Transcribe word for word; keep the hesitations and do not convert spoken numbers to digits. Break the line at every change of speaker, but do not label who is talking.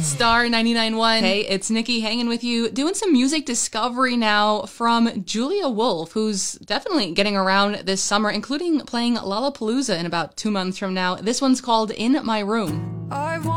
Star ninety-nine point one. Hey, it's Nikki hanging with you, doing some music discovery now from Julia Wolf, who's definitely getting around this summer, including playing Lollapalooza in about two months from now. This one's called In My Room.
I want